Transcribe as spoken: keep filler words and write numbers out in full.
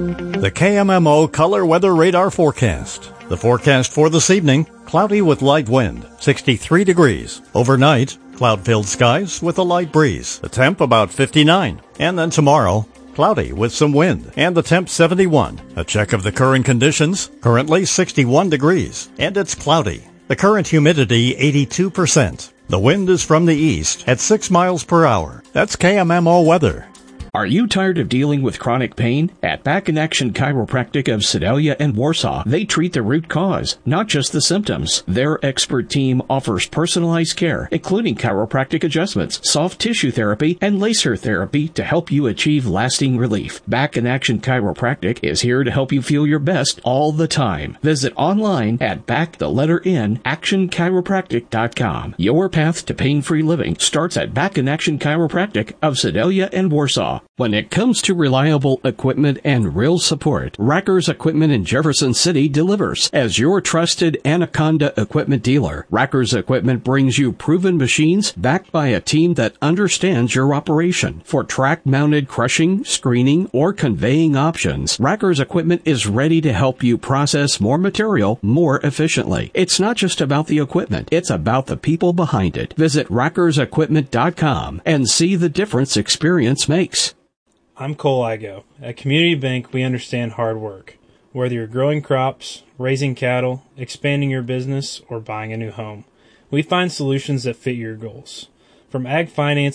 The K M M O Color Weather Radar Forecast. The forecast for this evening, cloudy with light wind, sixty-three degrees. Overnight, cloud-filled skies with a light breeze. The temp about fifty-nine. And then tomorrow, cloudy with some wind, and the temp seventy-one. A check of the current conditions, currently sixty-one degrees, and it's cloudy. The current humidity eighty-two percent. The wind is from the east at six miles per hour. That's K M M O weather. Are you tired of dealing with chronic pain? At Back in Action Chiropractic of Sedalia and Warsaw, they treat the root cause, not just the symptoms. Their expert team offers personalized care, including chiropractic adjustments, soft tissue therapy, and laser therapy to help you achieve lasting relief. Back in Action Chiropractic is here to help you feel your best all the time. Visit online at back the letter N action chiropractic dot com. Your path to pain-free living starts at Back in Action Chiropractic of Sedalia and Warsaw. When it comes to reliable equipment and real support, Rackers Equipment in Jefferson City delivers. As your trusted Anaconda equipment dealer, Rackers Equipment brings you proven machines backed by a team that understands your operation. For track-mounted crushing, screening, or conveying options, Rackers Equipment is ready to help you process more material more efficiently. It's not just about the equipment, it's about the people behind it. Visit rackers equipment dot com and see the difference experience makes. I'm Cole Igo. At Community Bank, we understand hard work. Whether you're growing crops, raising cattle, expanding your business, or buying a new home, we find solutions that fit your goals. From ag finance